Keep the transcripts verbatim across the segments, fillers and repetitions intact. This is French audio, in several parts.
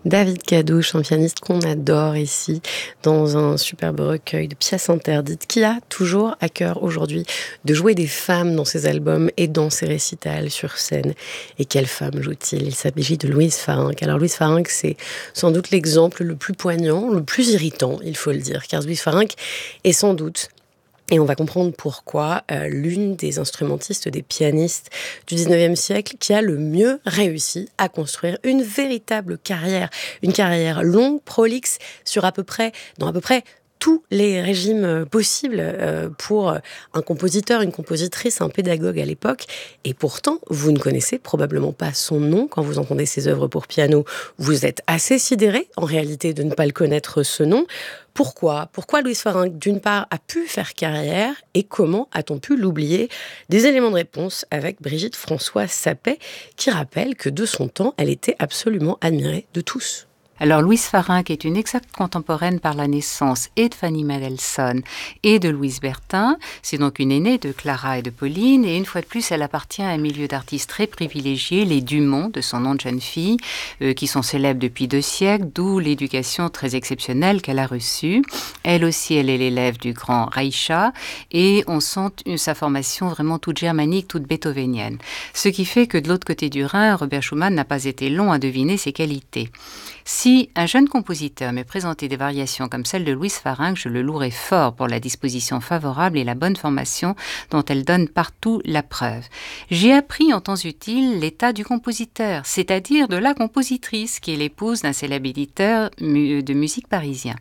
David Cadouche, un pianiste qu'on adore ici, dans un superbe recueil de pièces interdites, qui a toujours à cœur aujourd'hui de jouer des femmes dans ses albums et dans ses récitals sur scène. Et quelle femme joue-t-il? Il s'agit de Louise Farinck. Alors Louise Farinck, c'est sans doute l'exemple le plus poignant, le plus irritant, il faut le dire, car Louise Farinck est sans doute, et on va comprendre pourquoi, euh, l'une des instrumentistes, des pianistes du dix-neuvième siècle qui a le mieux réussi à construire une véritable carrière, une carrière longue, prolixe, sur à peu près, dans à peu près tous les régimes possibles euh, pour un compositeur, une compositrice, un pédagogue à l'époque. Et pourtant, vous ne connaissez probablement pas son nom quand vous entendez ses œuvres pour piano. Vous êtes assez sidéré, en réalité, de ne pas le connaître, ce nom. Pourquoi Pourquoi Louise Farinck, d'une part, a pu faire carrière et comment a-t-on pu l'oublier? Des éléments de réponse avec Brigitte François-Sapet, qui rappelle que de son temps, elle était absolument admirée de tous. Alors, Louise Farinck est une exacte contemporaine par la naissance et de Fanny Mendelssohn et de Louise Bertin. C'est donc une aînée de Clara et de Pauline. Et une fois de plus, elle appartient à un milieu d'artistes très privilégié, les Dumont, de son nom de jeune fille, euh, qui sont célèbres depuis deux siècles, d'où l'éducation très exceptionnelle qu'elle a reçue. Elle aussi, elle est l'élève du grand Reicha. Et on sent une, sa formation vraiment toute germanique, toute beethovenienne. Ce qui fait que de l'autre côté du Rhin, Robert Schumann n'a pas été long à deviner ses qualités. Si un jeune compositeur m'ait présenté des variations comme celle de Louise Farinck, je le louerais fort pour la disposition favorable et la bonne formation dont elle donne partout la preuve. J'ai appris en temps utile l'état du compositeur, c'est-à-dire de la compositrice, qui est l'épouse d'un célèbre éditeur de musique parisien.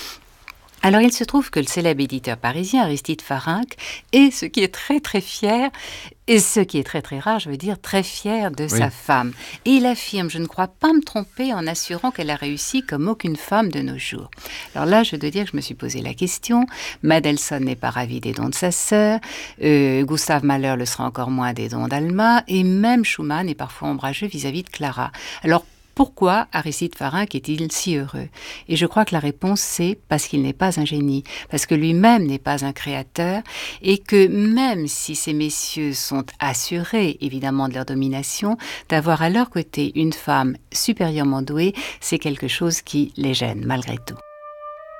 Alors, il se trouve que le célèbre éditeur parisien, Aristide Farinck, est, ce qui est très très fier, et ce qui est très très rare, je veux dire, très fier de oui. sa femme. Et il affirme, je ne crois pas me tromper en assurant qu'elle a réussi comme aucune femme de nos jours. Alors là, je dois dire que je me suis posé la question. Mendelssohn n'est pas ravi des dons de sa sœur, euh, Gustave Mahler le sera encore moins des dons d'Alma, et même Schumann est parfois ombrageux vis-à-vis de Clara. Alors, pourquoi Aristide Farinck est-il si heureux? Et je crois que la réponse, c'est parce qu'il n'est pas un génie, parce que lui-même n'est pas un créateur, et que même si ces messieurs sont assurés, évidemment, de leur domination, d'avoir à leur côté une femme supérieurement douée, c'est quelque chose qui les gêne, malgré tout.